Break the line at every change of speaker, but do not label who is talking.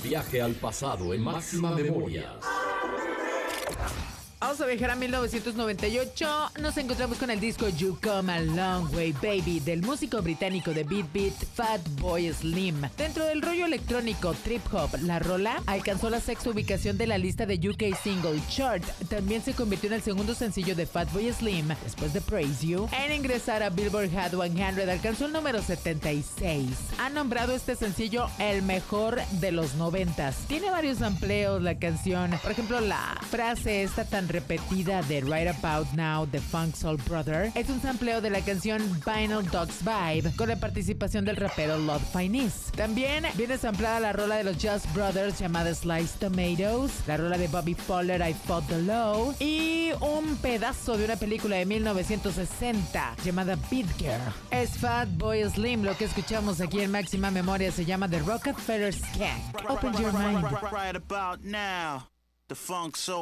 Viaje al pasado en Máxima Memoria.
Vamos a viajar a 1998. Nos encontramos con el disco You Come a Long Way Baby del músico británico de Beat Beat, Fatboy Slim. Dentro del rollo electrónico trip hop, la rola alcanzó la sexta ubicación de la lista de UK Single Chart. También se convirtió en el segundo sencillo de Fatboy Slim después de Praise You. En ingresar a Billboard Hot 100 alcanzó el número 76. Ha nombrado este sencillo el mejor de los 90s. Tiene varios sampleos la canción. Por ejemplo, la frase esta tan repetida de Right About Now de Funk Soul Brother es un sampleo de la canción Vinyl Dogs Vibe con la participación del rapero Lord Finesse. También viene samplada la rola de los Just Brothers llamada Sliced Tomatoes, la rola de Bobby Fowler I Fought the Law y un pedazo de una película de 1960 llamada Beat Girl. Es Fatboy Slim, lo que escuchamos aquí en Máxima Memoria se llama The Rockefeller Skank. Open your mind.
Right about now, the Funk Soul